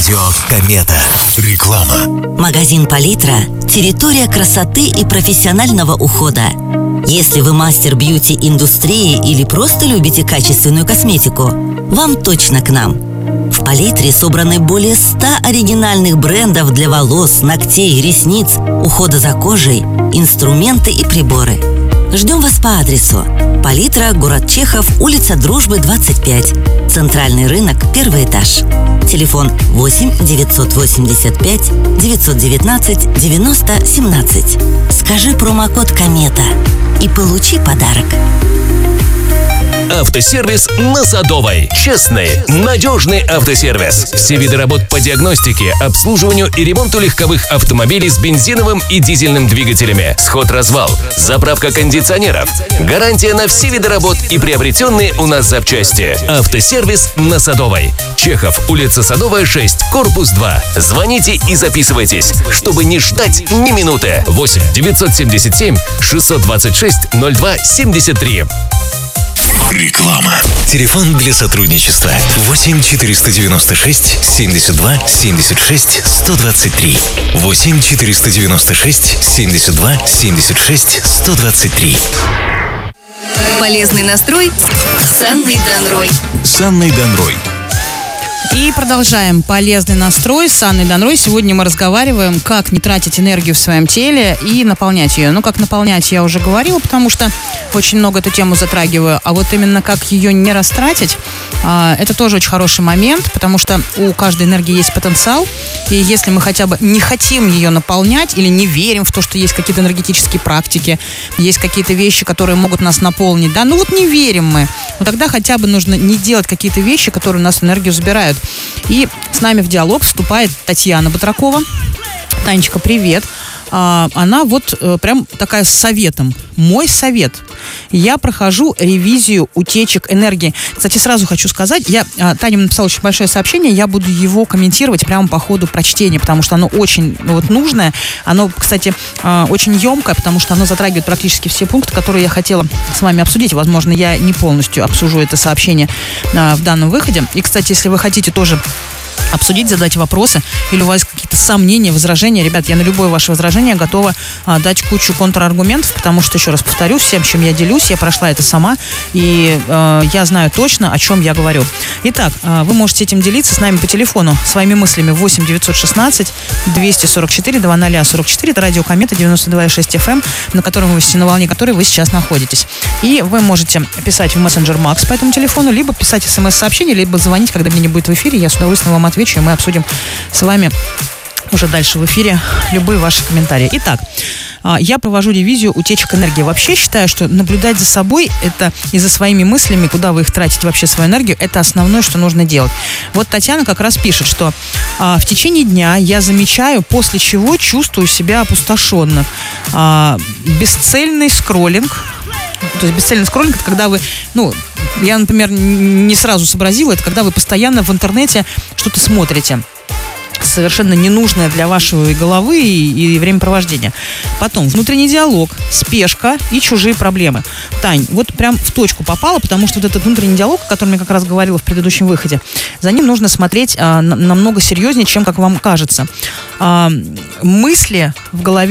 Радио Комета. Реклама. Магазин «Палитра» – территория красоты и профессионального ухода. Если вы мастер бьюти-индустрии или просто любите качественную косметику, вам точно к нам. В «Палитре» собраны более 100 оригинальных брендов для волос, ногтей, ресниц, ухода за кожей, инструменты и приборы. Ждем вас по адресу: «Палитра», город Чехов, улица Дружбы, 25, Центральный рынок, 1 этаж. Телефон 8 985 919 90 17. Скажи промокод «Комета» и получи подарок. Автосервис на Садовой. Честный, надежный автосервис. Все виды работ по диагностике, обслуживанию и ремонту легковых автомобилей с бензиновым и дизельным двигателями. Сход-развал, заправка кондиционеров. Гарантия на все виды работ и приобретенные у нас запчасти. Автосервис на Садовой. Чехов, улица Садовая, 6, корпус 2. Звоните и записывайтесь, чтобы не ждать ни минуты. 8 977 626 02 73. Реклама. Телефон для сотрудничества 8 496 72 76 123. 8 496 72 76 123. Полезный настрой с Анной Данрой. С Анной Данрой. И продолжаем полезный настрой с Анной Данрой. Сегодня мы разговариваем, как не тратить энергию в своем теле и наполнять ее. Ну, как наполнять, я уже говорила, потому что очень много эту тему затрагиваю. А вот именно как ее не растратить, это тоже очень хороший момент, потому что у каждой энергии есть потенциал. И если мы хотя бы не хотим ее наполнять или не верим в то, что есть какие-то энергетические практики, есть какие-то вещи, которые могут нас наполнить, да, ну вот не верим мы, но тогда хотя бы нужно не делать какие-то вещи, которые у нас энергию забирают. И с нами в диалог вступает Татьяна Батракова. Танечка, привет. Она вот прям такая с советом. Мой совет. Я прохожу ревизию утечек энергии. Кстати, сразу хочу сказать, Таня написала очень большое сообщение, я буду его комментировать прямо по ходу прочтения, потому что оно очень нужное. Оно, кстати, очень емкое, потому что оно затрагивает практически все пункты, которые я хотела с вами обсудить. Возможно, я не полностью обсужу это сообщение в данном выходе. И, кстати, если вы хотите тоже обсудить, задать вопросы, или у вас какие-то сомнения, возражения, ребят, я на любое ваше возражение готова дать кучу контраргументов, потому что, еще раз повторю, всем, чем я делюсь, я прошла это сама, и я знаю точно, о чем я говорю. Итак, вы можете этим делиться с нами по телефону, своими мыслями 8 916 244 0044, это радио Комета 92,6 FM, на волне которой вы сейчас находитесь. И вы можете писать в мессенджер Макс по этому телефону, либо писать смс-сообщение, либо звонить, когда меня не будет в эфире, я с удовольствием вам отвечу, и мы обсудим с вами уже дальше в эфире любые ваши комментарии. Итак, я провожу ревизию утечек энергии. Вообще считаю, что наблюдать за собой это и за своими мыслями, куда вы их тратите вообще свою энергию, это основное, что нужно делать. Вот Татьяна как раз пишет, что в течение дня я замечаю, после чего чувствую себя опустошенно. Бесцельный скроллинг. То есть бесцельный скроллинг — это когда вы, я, например, не сразу сообразила, это когда вы постоянно в интернете что-то смотрите, совершенно ненужное для вашей головы и времяпровождения. Потом внутренний диалог, спешка и чужие проблемы. Тань, вот прям в точку попала, потому что вот этот внутренний диалог, о котором я как раз говорила в предыдущем выходе, за ним нужно смотреть намного серьезнее, чем как вам кажется. Мысли в голове